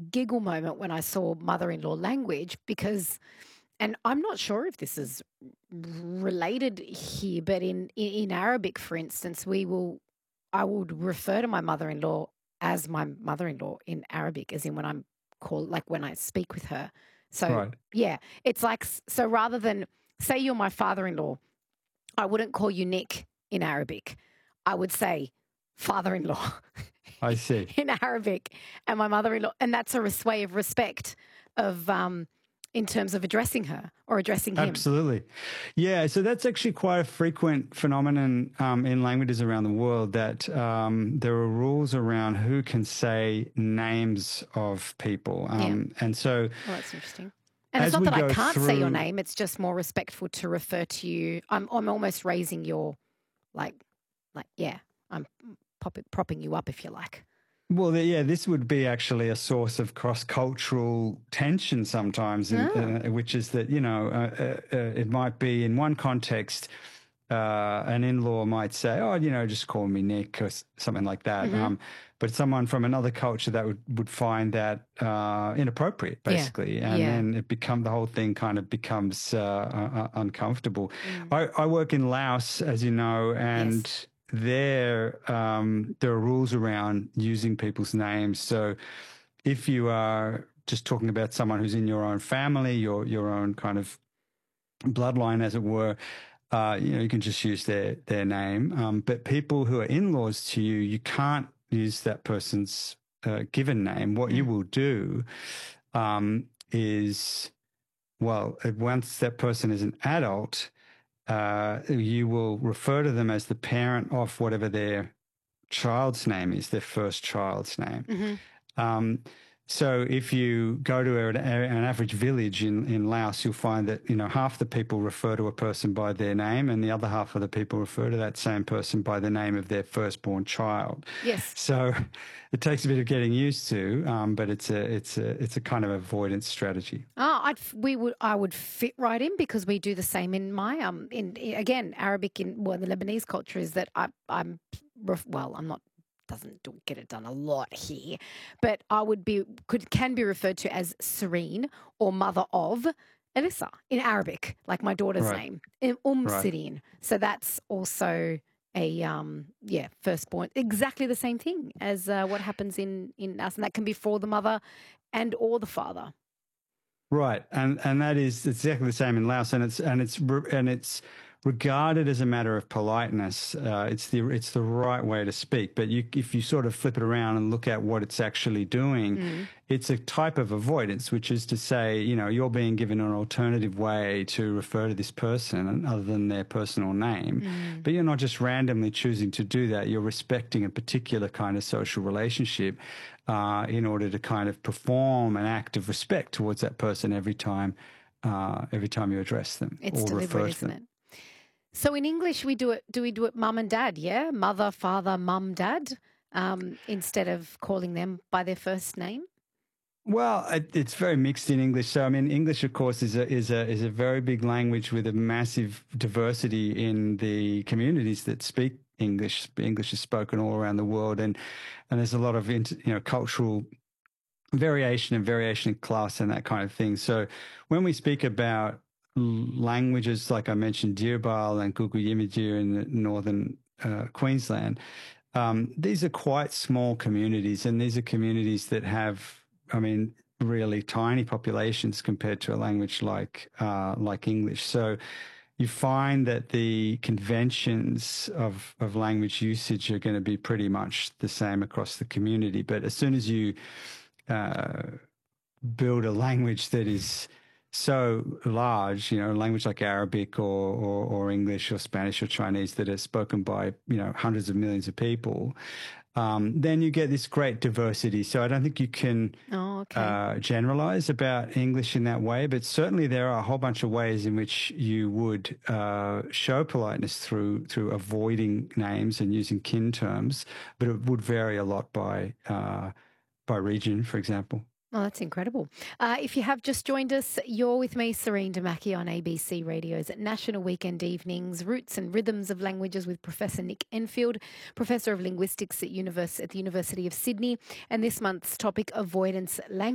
giggle moment when I saw mother-in-law language because, and I'm not sure if this is related here, but in Arabic, for instance, I would refer to my mother-in-law as my mother-in-law in Arabic, as in when I'm called, like when I speak with her. So Right. yeah, it's like, so rather than say you're my father-in-law, I wouldn't call you Nick in Arabic. I would say father-in-law I see. in Arabic, and my mother-in-law, and that's a way of respect of in terms of addressing her or addressing him. Absolutely. Yeah, so that's actually quite a frequent phenomenon in languages around the world, that there are rules around who can say names of people. And so Well, that's interesting. And it's as not we that I go can't say your through, name; it's just more respectful to refer to you. I'm almost raising your, like, yeah, I'm propping you up if you like. well, yeah, this would be actually a source of cross-cultural tension sometimes, which is that, it might be in one context, an in-law might say, oh, just call me Nick or something like that. But someone from another culture that would find that inappropriate, basically. And then the whole thing kind of becomes uncomfortable. I work in Laos, as you know, and there are rules around using people's names. So if you are just talking about someone who's in your own family, your own kind of bloodline, as it were, you can just use their name. But people who are in-laws to you, you can't use that person's given name. What you will do is, well, once that person is an adult, you will refer to them as the parent of whatever their child's name is, their first child's name. So if you go to an average village in Laos, you'll find that, half the people refer to a person by their name and the other half of the people refer to that same person by the name of their firstborn child. Yes. So it takes a bit of getting used to, but it's a kind of avoidance strategy. Oh, I would fit right in because we do the same in my again Arabic the Lebanese culture is that I'm not get it done a lot here, but I can be referred to as Serene or mother of Elissa in Arabic, like my daughter's name, Sirin. So that's also a firstborn, exactly the same thing as what happens in us, and that can be for the mother and or the father. Right, and that is exactly the same in Laos, and it's regarded as a matter of politeness. It's the right way to speak. But if you sort of flip it around and look at what it's actually doing, it's a type of avoidance, which is to say, you're being given an alternative way to refer to this person other than their personal name. But you're not just randomly choosing to do that. You're respecting a particular kind of social relationship in order to kind of perform an act of respect towards that person every time you address them it's or deliberate, refer to isn't them. it? So in English, we do it mum and dad, yeah? Mother, father, mum, dad, instead of calling them by their first name? Well, it's very mixed in English. So, I mean, English, of course, is a very big language with a massive diversity in the communities that speak English. English is spoken all around the world, and there's a lot of cultural variation in class and that kind of thing. So, when we speak about languages like I mentioned, Dirbal and Gugu Yimithirr in northern Queensland, these are quite small communities, and these are communities that have, really tiny populations compared to a language like English. So you find that the conventions of language usage are going to be pretty much the same across the community. But as soon as you build a language that is so large, a language like Arabic or English or Spanish or Chinese that are spoken by, hundreds of millions of people, then you get this great diversity. So I don't think you can generalize about English in that way, but certainly there are a whole bunch of ways in which you would show politeness through avoiding names and using kin terms, but it would vary a lot by region, for example. Oh, that's incredible. If you have just joined us, you're with me, Serene Damaki, on ABC Radio's National Weekend Evenings, Roots and Rhythms of Languages with Professor Nick Enfield, Professor of Linguistics at the University of Sydney. And this month's topic, avoidance language.